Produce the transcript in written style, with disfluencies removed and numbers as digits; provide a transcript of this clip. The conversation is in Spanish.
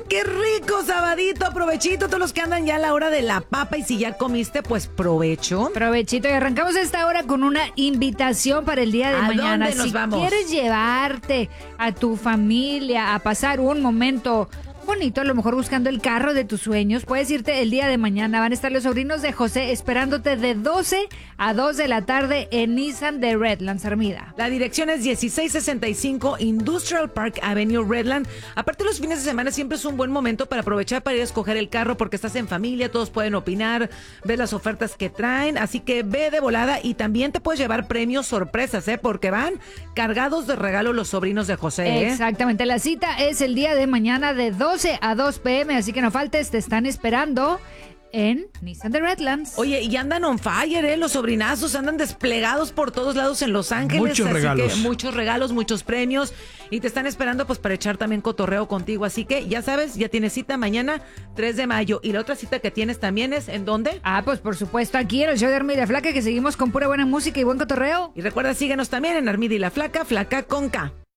qué rico, sabadito, provechito, todos los que andan ya a la hora de la papa y si ya comiste, pues provecho. Provechito, y arrancamos esta hora con una invitación para el día de mañana. ¿A dónde nos vamos? Si quieres llevarte a tu familia a pasar un momento bonito, a lo mejor buscando el carro de tus sueños, puedes irte el día de mañana. Van a estar los sobrinos de José esperándote de 12 a 2 de la tarde en Nissan de Redlands, Armida. La dirección es 1665 Industrial Park Avenue, Redland. Aparte, los fines de semana siempre es un buen momento para aprovechar para ir a escoger el carro porque estás en familia, todos pueden opinar, ver las ofertas que traen, así que ve de volada y también te puedes llevar premios sorpresas, porque van cargados de regalo los sobrinos de José. Exactamente, la cita es el día de mañana de 12 a 2 p.m., así que no faltes, te están esperando en Nissan de Redlands. Oye, y andan on fire, los sobrinazos andan desplegados por todos lados en Los Ángeles. Muchos regalos. Que muchos regalos, muchos premios y te están esperando pues para echar también cotorreo contigo. Así que ya sabes, ya tienes cita mañana 3 de mayo. Y la otra cita que tienes también es ¿en dónde? Pues por supuesto aquí en el show de Armida y la Flaca, que seguimos con pura buena música y buen cotorreo. Y recuerda, síguenos también en Armida y la Flaca, Flaca con K.